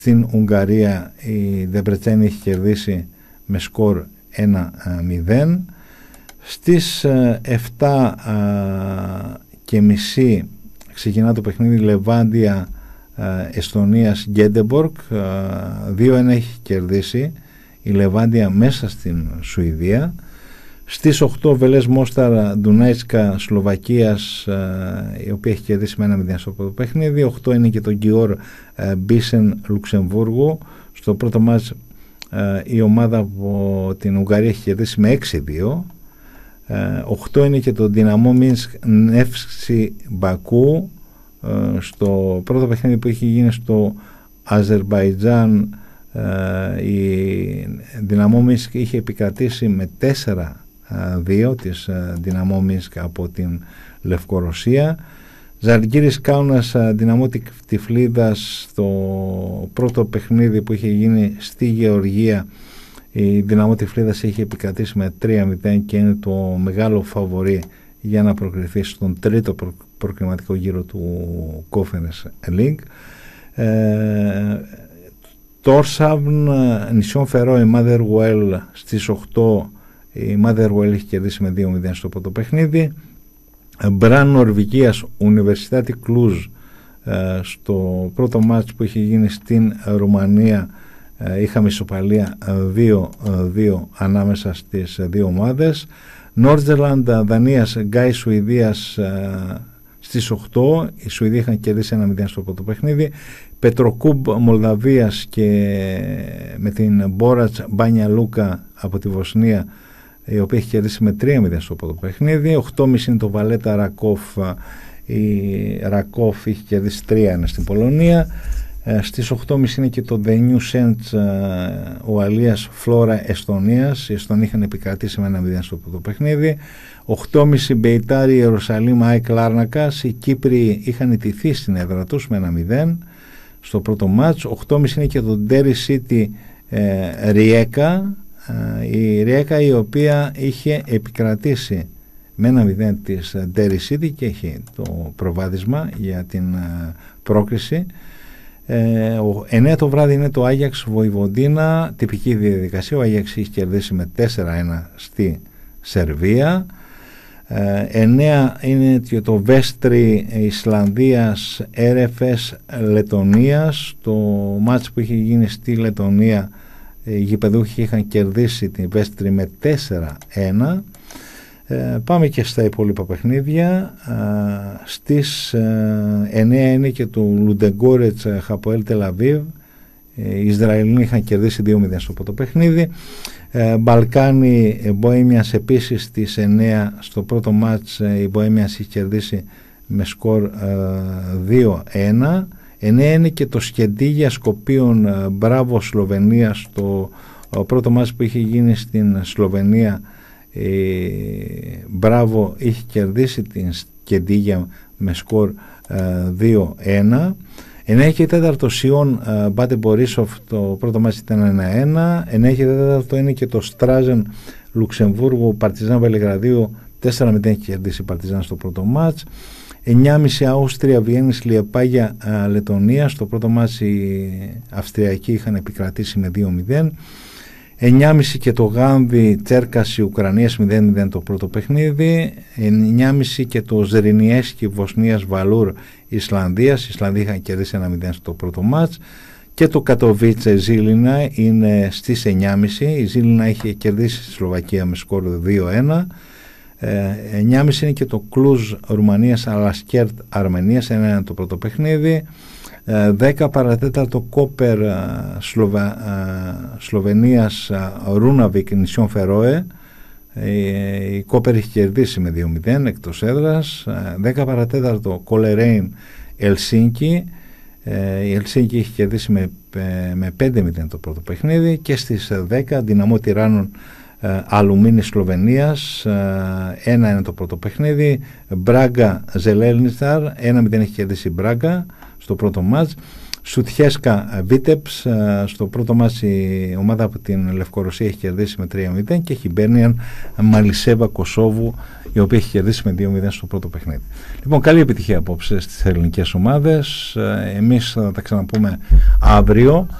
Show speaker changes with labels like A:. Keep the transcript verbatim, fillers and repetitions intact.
A: Στην Ουγγαρία η Δεμπρετσέν έχει κερδίσει με σκορ ένα μηδέν. Στις εφτά και μισή ξεκινά το παιχνίδι Λεβάντια Εστονίας Γκέντεμπορκ. δύο ένα έχει κερδίσει η Λεβάντια μέσα στην Σουηδία. Στις οκτώ Βελές Μόσταρ Ντουνάιτσκα Σλοβακίας, η οποία έχει κερδίσει με ένα μηδέν στο πρώτο παιχνίδι. οκτώ είναι και το Γκιόρ Μπίσεν Λουξεμβούργου. Στο πρώτο μάτς η ομάδα από την Ουγγαρία έχει κερδίσει με έξι δύο. οκτώ είναι και το Δυναμό Μίνσκ Νεύσκι Μπακού. Στο πρώτο παιχνίδι που έχει γίνει στο Αζερμπαϊτζάν, η Δυναμό Μίνσκ είχε επικρατήσει με τέσσερα δύο της Δυναμό Μίνσκ από την Λευκορωσία. Ζαλγκίρις Κάουνας Δυναμό Τυφλίδας, στο πρώτο παιχνίδι που είχε γίνει στη Γεωργία, η Δυναμό Τυφλίδας έχει επικρατήσει με τρία μηδέν και είναι το μεγάλο φαβορί για να προκριθεί στον τρίτο προ, προκριματικό γύρο του Conference League. ε, Τόρσαβν Νησιόν Φερό η Motherwell στις οκτώ. Η Motherwell έχει κερδίσει με δύο μηδέν στο πρώτο παιχνίδι. Μπραν Νορβηγίας Ουνιβερσιτάτη Κλούζ, στο πρώτο μάτς που είχε γίνει στην Ρουμανία είχαμε ισοπαλία δύο δύο ανάμεσα στις δύο ομάδες. Νόρτζερλαντ Δανίας Γκάι Σουηδίας στις οκτώ. Οι Σουηδοί είχαν κερδίσει ένα μηδέν στο πρώτο παιχνίδι. Πετροκούμπ Μολδαβίας και με την Μπόρατς Μπάνια Λούκα από τη Βοσνία, η οποία έχει κερδίσει με τρία μηδέν στο πρώτο παιχνίδι. οκτώ και μισή είναι το Βαλέτα Ρακόφ. Η Ρακόφ έχει κερδίσει τρία ένα στην Πολωνία. Στις οκτώ και μισή είναι και το The New Saints Ουαλίας Φλόρα Εστονίας. Οι Εστονοί είχαν επικρατήσει με ένα μηδέν στο πρώτο παιχνίδι. οκτώ και μισή Μπεϊτάρι Ιερουσαλήμ ΑΕΚ Λάρνακας. Οι Κύπροι είχαν ιτηθεί στην έδρα τους με ένα μηδέν στο πρώτο μάτς. οκτώ και μισή είναι και το Derry City ε, Ριέκα. Ε, η Ριέκα, η οποία είχε επικρατήσει με ένα μηδέν της Derry City και έχει το προβάδισμα για την ε, πρόκριση. Ε, εννέα το βράδυ είναι το Άγιαξ Βοηβοντίνα, τυπική διαδικασία. Ο Άγιαξ έχει κερδίσει με τέσσερα ένα στη Σερβία. ε, εννέα είναι και το Βέστρι Ισλανδίας Ερ Εφ Ες Λετωνίας. Το μάτς που είχε γίνει στη Λετωνία, οι γηπεδούχοι είχαν κερδίσει την Βέστρι με τέσσερα ένα. Ε, πάμε και στα υπόλοιπα παιχνίδια. Ε, στις ε, εννέα είναι και το Λουντεγκόρετς Χαποέλ Τελαβίβ. Ε, οι Ισραηλοί είχαν κερδίσει δύο μηδέν στο πρώτο παιχνίδι. ε, Μπαλκάνι Μποέμιας επίσης στις εννέα. Στο πρώτο μάτς ε, η Μποέμιας έχει κερδίσει με σκορ ε, δύο ένα. εννέα είναι και το Σκεντίγια Σκοπίων ε, Μπράβο Σλοβενία. Στο πρώτο μάτς που είχε γίνει στην Σλοβενία, Ε, Μπράβο είχε κερδίσει την Σκεντίγια με σκορ ε, δύο ένα. εννέα και τέταρτο Σιόν ε, Μπάτε Μπορίσοφ, το πρώτο μάτς ήταν ένα ένα. εννέα και τέταρτο είναι και το Στράζεν Λουξεμβούργο Παρτιζάν Βελιγραδίου, τέσσερα μηδέν έχει κερδίσει η Παρτιζάν στο πρώτο μάτς. εννέα και μισή Αούστρια Βιέννης Λιεπάγια ε, Λετωνία. Στο πρώτο μάτς οι Αυστριακοί είχαν επικρατήσει με δύο μηδέν. εννέα και μισή και το Γάνδι Τσέρκαση Ουκρανίας μηδέν μηδέν το πρώτο παιχνίδι. εννέα και μισή και το Ζερινιέσκι Βοσνίας Βαλούρ Ισλανδίας. Οι Ισλανδοί είχαν κερδίσει ένα μηδέν στο πρώτο μάτς. Και το Κατοβίτσε Ζήλινα είναι στις εννέα και μισή. Η Ζήλινα είχε κερδίσει στη Σλοβακία με σκόρ δύο ένα. εννέα και μισή είναι και το Κλουζ Ρουμανίας Αλασκέρτ Αρμενίας, ένα ένα το πρώτο παιχνίδι. δέκα παρατέταρτο Κόπερ Σλοβα, Σλοβενίας Ρούναβικ Νησιόν Φερόε. Η Κόπερ έχει κερδίσει με δύο μηδέν εκτός έδρας. δέκα παρατέταρτο Κολερέιν Ελσίνκι. Η Ελσίνκι έχει κερδίσει με, με πέντε μηδέν το πρώτο παιχνίδι. Και στις δέκα Δυναμό Τυράννων Αλουμίνη Σλοβενίας, ένα είναι το πρώτο παιχνίδι. Μπράγκα Ζελένισταρ, ένα μηδέν έχει κερδίσει η Μπράγκα στο πρώτο μάτς. Σουτιέσκα Βίτεψ, στο πρώτο μάτς η ομάδα από την Λευκορωσία έχει κερδίσει με τρία μηδέν και Χιμπέρνιαν Μαλισέβα Κωσόβου, η οποία έχει κερδίσει με δύο μηδέν στο πρώτο παιχνίδι. Λοιπόν, καλή επιτυχία απόψε στις ελληνικές ομάδες. Εμείς θα τα ξαναπούμε αύριο.